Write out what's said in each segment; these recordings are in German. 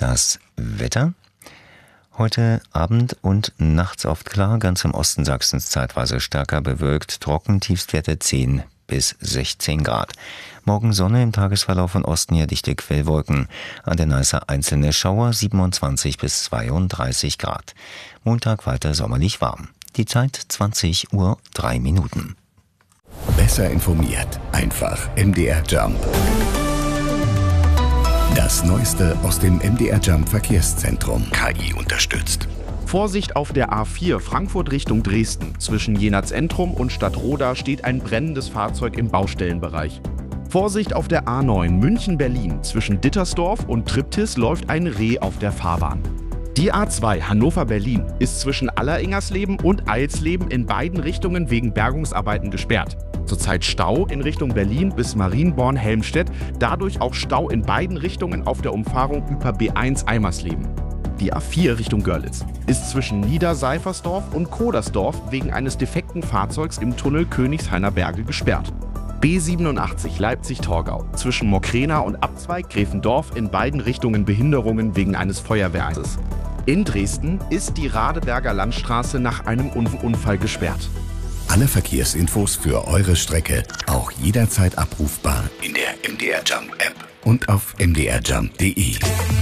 Das Wetter? Heute Abend und nachts oft klar, ganz im Osten Sachsens zeitweise stärker bewölkt, trocken, Tiefstwerte 10 bis 16 Grad. Morgen Sonne, im Tagesverlauf von Osten her dichte Quellwolken. An der Neiße einzelne Schauer, 27 bis 32 Grad. Montag weiter sommerlich warm. Die Zeit 20:03 Uhr. Besser informiert, einfach MDR Jump. Das Neueste aus dem MDR Jump Verkehrszentrum. KI unterstützt. Vorsicht auf der A4 Frankfurt Richtung Dresden. Zwischen Jenaer Zentrum und Stadtroda steht ein brennendes Fahrzeug im Baustellenbereich. Vorsicht auf der A9 München-Berlin. Zwischen Dittersdorf und Triptis läuft ein Reh auf der Fahrbahn. Die A2 Hannover-Berlin ist zwischen Alleringersleben und Eilsleben in beiden Richtungen wegen Bergungsarbeiten gesperrt. Zurzeit Stau in Richtung Berlin bis Marienborn-Helmstedt, dadurch auch Stau in beiden Richtungen auf der Umfahrung über B1 Eimersleben. Die A4 Richtung Görlitz ist zwischen Niederseifersdorf und Kodersdorf wegen eines defekten Fahrzeugs im Tunnel Königshainer Berge gesperrt. B87 Leipzig-Torgau zwischen Mokrena und Abzweig Gräfendorf in beiden Richtungen Behinderungen wegen eines Feuerwehreinsatzes. In Dresden ist die Radeberger Landstraße nach einem Unfall gesperrt. Alle Verkehrsinfos für eure Strecke auch jederzeit abrufbar in der MDR Jump App und auf mdrjump.de.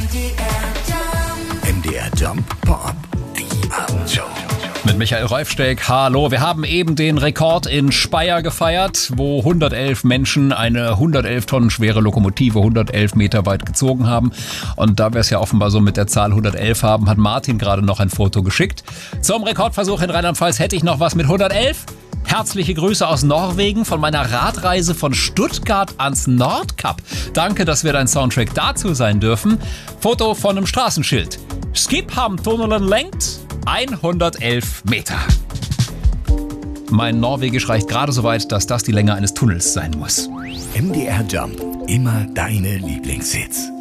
MDR Jump Pop-up, die Abendshow. Mit Michael Reufsteck, hallo. Wir haben eben den Rekord in Speyer gefeiert, wo 111 Menschen eine 111 Tonnen schwere Lokomotive 111 Meter weit gezogen haben. Und da wir es ja offenbar so mit der Zahl 111 haben, hat Martin gerade noch ein Foto geschickt. Zum Rekordversuch in Rheinland-Pfalz hätte ich noch was mit 111. Herzliche Grüße aus Norwegen von meiner Radreise von Stuttgart ans Nordkap. Danke, dass wir dein Soundtrack dazu sein dürfen. Foto von einem Straßenschild. Skiphamn-Tunnelen lenkt 111 Meter. Mein Norwegisch reicht gerade so weit, dass das die Länge eines Tunnels sein muss. MDR Jump, immer deine Lieblingshits.